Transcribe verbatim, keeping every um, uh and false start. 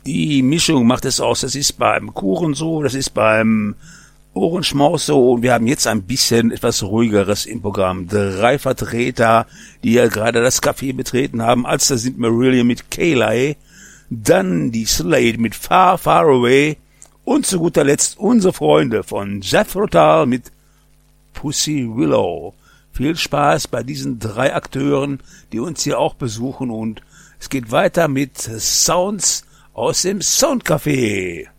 Die Mischung macht es aus. Das ist beim Kuchen so, das ist beim Ohrenschmaus so. Und wir haben jetzt ein bisschen etwas Ruhigeres im Programm. Drei Vertreter, die ja gerade das Café betreten haben. Als da sind Marillion mit Kaylai, dann die Slade mit Far, Far Away und zu guter Letzt unsere Freunde von Jethro Tull mit Pussy Willow. Viel Spaß bei diesen drei Akteuren, die uns hier auch besuchen, und es geht weiter mit Sounds aus dem Soundcafé.